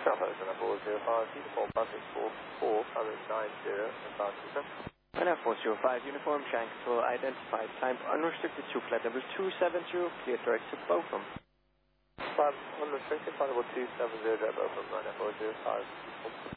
South Ocean 405, uniform Buzzing 44, Paris 90, and Barcelona. And 405, uniform, Shank Control, identified, time unrestricted to flight level 270, clear direct to Bochum. Flight unrestricted, flight level 270, direct Bochum, 9405.